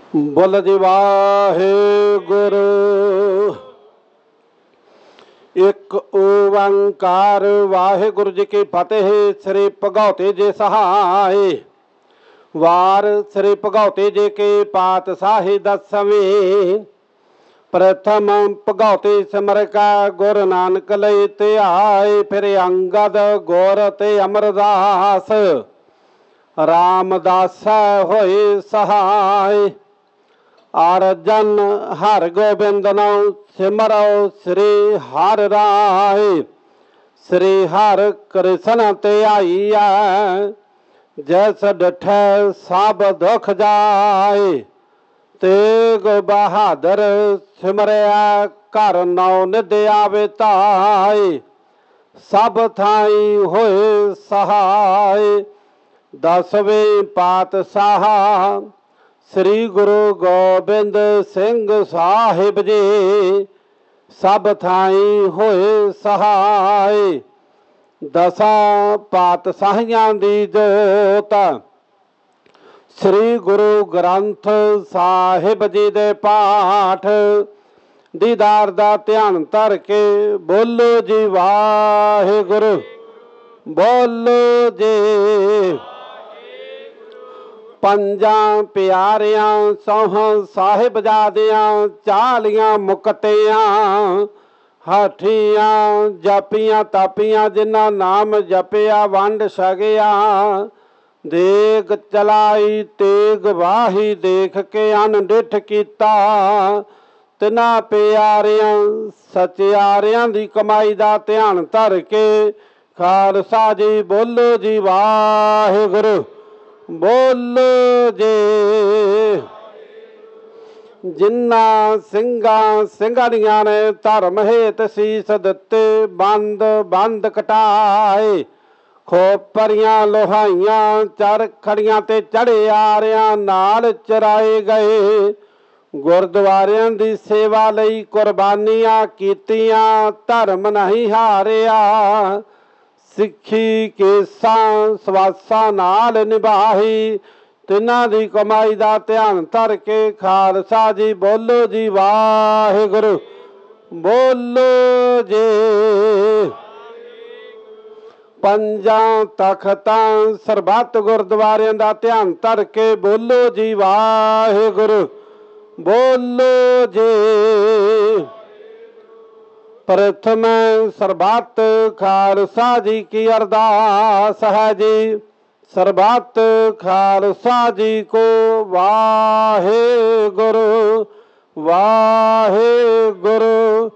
ਬੋਲ ਜੀ ਵਾਹਿਗੁਰੂ। ਇੱਕ ਓੰਕਾਰ ਵਾਹਿਗੁਰੂ ਜੀ ਕੀ ਫਤਿਹ। ਸ੍ਰੀ ਭਗਉਤੇ ਜੀ ਸਹਾਏ। ਵਾਰ ਸ੍ਰੀ ਭਗਉਤੇ ਜੀ ਕੇ ਪਾਤਸ਼ਾਹੀ ਦਸਵੇਂ। ਪ੍ਰਥਮ ਭਗਉਤੇ ਸਿਮਰ ਕਾ ਗੁਰ ਨਾਨਕ ਲਈ ਧਿਆਏ। ਫਿਰ ਅੰਗਦ ਗੁਰ ਤੇ ਅਮਰਦਾਸ ਰਾਮਦਾਸ ਹੋਏ ਸਹਾਏ। ਅਰਜਨ ਹਰ ਗੋਬਿੰਦ ਨਾਉ ਸਿਮਰਉ ਸ੍ਰੀ ਹਰਿ ਰਾਏ। ਸ੍ਰੀ ਹਰਿ ਕ੍ਰਿਸ਼ਨ ਧਿਆਈਐ ਜੈਸ ਡਿਠੈ ਸਭ ਦੁਖ ਜਾਏ। ਤੇਗ ਬਹਾਦਰ ਸਿਮਰਿਆ ਘਰ ਨੌ ਨਿਧ ਆਵੇ ਧਾਏ। ਸਭ ਥਾਈ ਹੋਏ ਸਹਾਏ। ਦਸਵੇਂ ਪਾਤਸ਼ਾਹ ਸ੍ਰੀ ਗੁਰੂ ਗੋਬਿੰਦ ਸਿੰਘ ਸਾਹਿਬ ਜੀ ਸਭ ਥਾਈ ਹੋਏ ਸਹਾਏ। ਦਸਾਂ ਪਾਤਸ਼ਾਹੀਆਂ ਦੀ ਜੋਤ ਸ੍ਰੀ ਗੁਰੂ ਗ੍ਰੰਥ ਸਾਹਿਬ ਜੀ ਦੇ ਪਾਠ ਦੀਦਾਰ ਦਾ ਧਿਆਨ ਧਰ ਕੇ ਬੋਲੋ ਜੀ ਵਾਹਿਗੁਰੂ। ਬੋਲੋ ਜੀ। ਪੰਜਾਂ ਪਿਆਰਿਆਂ ਸੌਹਾਂ ਸਾਹਿਬਜ਼ਾਦਿਆਂ ਚਾਲੀਆਂ ਮੁਕਤਿਆਂ ਹਾਠੀਆਂ ਜਪੀਆਂ ਤਾਪੀਆਂ ਜਿਨ੍ਹਾਂ ਨਾਮ ਜਪਿਆ ਵੰਡ ਛਕਿਆ। ਦੇਗ ਚਲਾਈ ਤੇਗ ਵਾਹੀ ਦੇਖ ਕੇ ਅਣਡਿੱਠ ਕੀਤਾ। ਤਿਨਾਂ ਪਿਆਰਿਆਂ ਸਚਿਆਰਿਆਂ ਦੀ ਕਮਾਈ ਦਾ ਧਿਆਨ ਧਰ ਕੇ ਖਾਲਸਾ ਜੀ ਬੋਲੋ ਜੀ ਵਾਹਿਗੁਰੂ। ਬੋਲੋ ਜੀ। ਜਿਨ੍ਹਾਂ ਸਿੰਘਾਂ ਸਿੰਘਣੀਆਂ ਨੇ ਧਰਮ ਹੇਤ ਸੀਸ ਦਿੱਤੇ ਬੰਦ ਬੰਦ ਕਟਾਏ। ਖੋਪਰੀਆਂ ਲੋਹਾਈਆਂ ਚਰਖੜੀਆਂ ਤੇ ਚੜ੍ਹੇ ਆਰਿਆਂ ਨਾਲ ਚਰਾਏ ਗਏ। ਗੁਰਦੁਆਰਿਆਂ ਦੀ ਸੇਵਾ ਲਈ ਕੁਰਬਾਨੀਆਂ ਕੀਤੀਆਂ ਧਰਮ ਨਹੀਂ ਹਾਰਿਆ। ਸਿੱਖੀ ਕੇਸਾਂ ਸਵਾਸਾਂ ਨਾਲ ਨਿਭਾਈ। ਤਿੰਨਾਂ ਦੀ ਕਮਾਈ ਦਾ ਧਿਆਨ ਧਰ ਕੇ ਖਾਲਸਾ ਜੀ ਬੋਲੋ ਜੀ ਵਾਹਿਗੁਰੂ। ਬੋਲੋ ਜੀ। ਪੰਜਾਂ ਤਖਤਾਂ ਸਰਬੱਤ ਗੁਰਦੁਆਰਿਆਂ ਦਾ ਧਿਆਨ ਧਰ ਕੇ ਬੋਲੋ ਜੀ ਵਾਹਿਗੁਰੂ। ਬੋਲੋ ਜੀ। ਪ੍ਰਥਮ ਸਰਬੱਤ ਖਾਲਸਾ ਜੀ ਕੀ ਅਰਦਾਸ ਹੈ ਜੀ। ਸਰਬੱਤ ਖਾਲਸਾ ਜੀ ਕੋ ਵਾਹਿਗੁਰੂ ਵਾਹਿਗੁਰੂ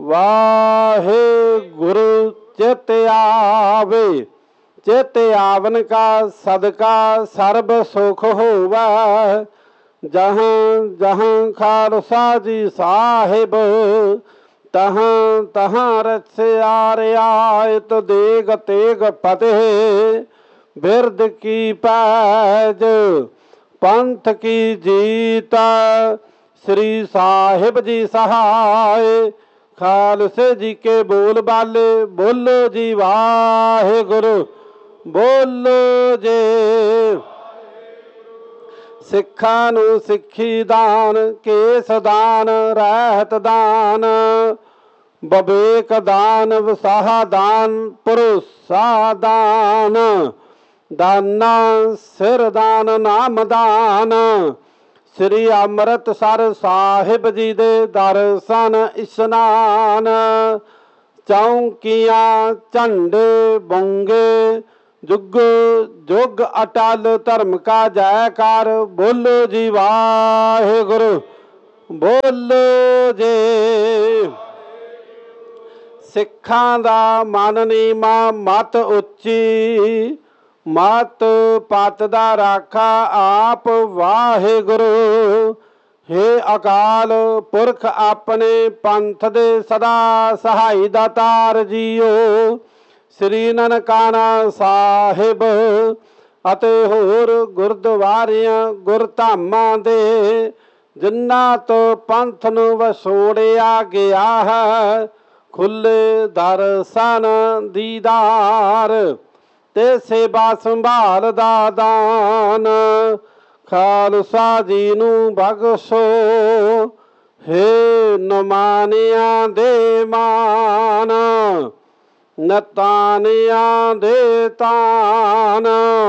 ਵਾਹਿਗੁਰੂ। ਚਿਤ ਆਵੇ ਚਿਤ ਆਵਨ ਕਾ ਸਦਕਾ ਸਰਬ ਸੁਖ ਹੋਵੈ। ਜਹਾਂ ਜਹਾਂ ਖਾਲਸਾ ਜੀ ਸਾਹਿਬ ਤਹਾਂ ਤਹਾਂ ਰਚਿਆ ਰਿਆਇਤ। ਦੇਗ ਤੇਗ ਫਤਿਹ ਬਿਰਦ ਕੀ ਪੈਜ ਪੰਥ ਕੀ ਜੀਤ। ਸ੍ਰੀ ਸਾਹਿਬ ਜੀ ਸਹਾਏ। ਖਾਲਸੇ ਜੀ ਕੇ ਬੋਲ ਬਾਲੇ ਬੋਲੋ ਜੀ ਵਾਹਿਗੁਰੂ। ਬੋਲੋ ਜੀ। ਸਿੱਖਾਂ ਨੂੰ ਸਿੱਖੀ ਦਾਨ ਕੇਸ ਦਾਨ ਰਹਿਤ ਦਾਨ ਬਵੇਕ ਦਾਨ ਵਸਾਹ ਦਾਨ ਭਰੋਸਾ ਦਾਨ ਦਾਨਾ ਸਿਰ ਦਾਨ ਨਾਮ ਦਾਨ। ਸ੍ਰੀ ਅੰਮ੍ਰਿਤਸਰ ਸਾਹਿਬ ਜੀ ਦੇ ਦਰਸ਼ਨ ਇਸ਼ਨਾਨ। ਚੌਂਕੀਆਂ ਝੰਡੇ ਬੁੰਗੇ ਜੁਗ ਜੁਗ ਅਟਲ ਧਰਮ ਕਾ ਜੈਕਾਰ। ਬੋਲੋ ਜੀ ਵਾਹਿਗੁਰੂ। ਬੋਲੋ ਜੀ। ਸਿੱਖਾਂ ਦਾ ਮਨ ਨੀਵਾਂ ਮਤ ਉੱਚੀ ਮਤ ਪਤ ਦਾ ਰਾਖਾ ਆਪ ਵਾਹਿਗੁਰੂ। ਹੇ ਅਕਾਲ ਪੁਰਖ ਆਪਣੇ ਪੰਥ ਦੇ ਸਦਾ ਸਹਾਈ ਦਾਤਾਰ ਜੀਓ। ਸ੍ਰੀ ਨਨਕਾਣਾ ਸਾਹਿਬ ਅਤੇ ਹੋਰ ਗੁਰਦੁਆਰਿਆਂ ਗੁਰਧਾਮਾਂ ਦੇ ਜਿਨ੍ਹਾਂ ਤੋਂ ਪੰਥ ਨੂੰ ਵਸੋੜਿਆ ਗਿਆ ਹੈ ਖੁੱਲੇ ਦਰਸ਼ਨ ਦੀਦਾਰ ਤੇ ਸੇਵਾ ਸੰਭਾਲ ਦਾ ਦਾਨ। ਖਾਲਸਾ ਜੀ ਨੂੰ ਬਖਸ਼ੋ। ਹੇ ਨਮਾਨਿਆਂ ਦੇ ਮਾਨ, ਨਤਾਨਿਆਂ ਦੇ ਤਾਨ,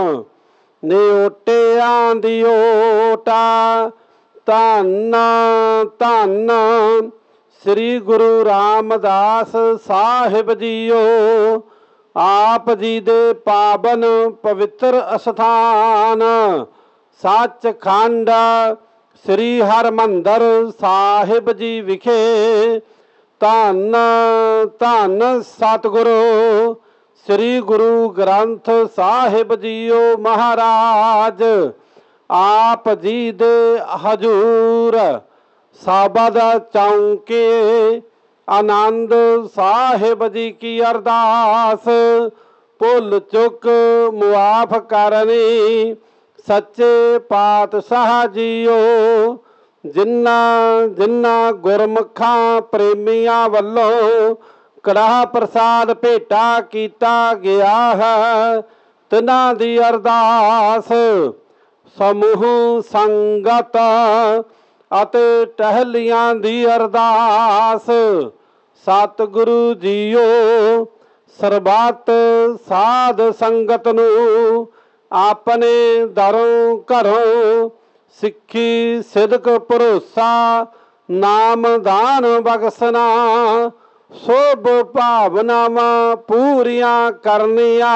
ਨਿਓਟਿਆਂ ਦੀ ਓਟਾ, ਧੰਨ ਧੰਨ ਸ੍ਰੀ ਗੁਰੂ ਰਾਮਦਾਸ ਸਾਹਿਬ ਜੀਓ। ਆਪ ਜੀ ਦੇ ਪਾਵਨ ਪਵਿੱਤਰ ਅਸਥਾਨ ਸੱਚਖੰਡ ਸ੍ਰੀ ਹਰਿਮੰਦਰ ਸਾਹਿਬ ਜੀ ਵਿਖੇ ਧੰਨ ਧੰਨ ਸਤਿਗੁਰੂ ਸ੍ਰੀ ਗੁਰੂ ਗ੍ਰੰਥ ਸਾਹਿਬ ਜੀਓ ਮਹਾਰਾਜ ਆਪ ਜੀ ਦੇ ਹਜ਼ੂਰ ਸਾਬਦ ਚੌਂਕੇ ਆਨੰਦ ਸਾਹਿਬ ਜੀ ਕੀ ਅਰਦਾਸ ਭੁੱਲ ਚੁੱਕ ਮੁਆਫ ਕਰਨੀ ਸੱਚੇ ਪਾਤਸ਼ਾਹ ਜੀਓ। ਜਿਨ੍ਹਾਂ ਜਿਨ੍ਹਾਂ ਗੁਰਮੁਖਾਂ ਪ੍ਰੇਮੀਆਂ ਵੱਲੋਂ ਕੜਾਹ ਪ੍ਰਸਾਦ ਭੇਟਾ ਕੀਤਾ ਗਿਆ ਹੈ ਤਿਨਾਂ ਦੀ ਅਰਦਾਸ ਸਮੂਹ ਸੰਗਤ ਅਤੇ ਟਹਿਲੀਆਂ ਦੀ ਅਰਦਾਸ ਸਤਿਗੁਰੂ ਜੀਓ ਸਰਬੱਤ ਸਾਧ ਸੰਗਤ ਨੂੰ ਆਪਣੇ ਦਰੋਂ ਘਰੋਂ ਸਿੱਖੀ ਸਿਦਕ ਭਰੋਸਾ ਨਾਮ ਦਾਨ ਬਖਸ਼ਣਾ ਸੋਭ ਭਾਵਨਾਵਾਂ ਪੂਰੀਆਂ ਕਰਨੀਆਂ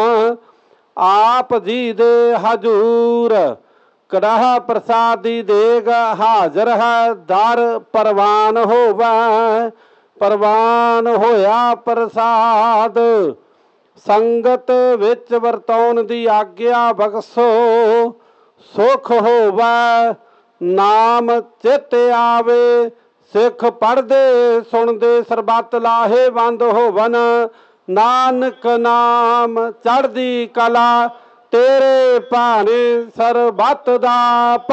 ਆਪ ਜੀ ਦੇ ਹਜ਼ੂਰ ਕੜਾਹ ਪ੍ਰਸਾਦ ਦੀ ਦੇਗ ਹਾਜ਼ਰ ਹੈ ਦਰ ਪ੍ਰਵਾਨ ਹੋਵੇ। ਪ੍ਰਵਾਨ ਹੋਇਆ ਪ੍ਰਸਾਦ ਸੰਗਤ ਵਿੱਚ ਵਰਤਾਉਣ ਦੀ ਆਗਿਆ ਬਖਸ਼ੋ। ਸੁਖ ਹੋਵੇ ਨਾਮ ਚਿਤ ਆਵੇ ਸਿੱਖ ਪੜ੍ਹਦੇ ਸੁਣਦੇ ਸਰਬੱਤ ਲਾਹੇਵੰਦ ਹੋਵਨ। ਨਾਨਕ ਨਾਮ ਚੜ੍ਹਦੀ ਕਲਾ ਤੇਰੇ ਭਾਣੇ ਸਰਬੱਤ ਦਾ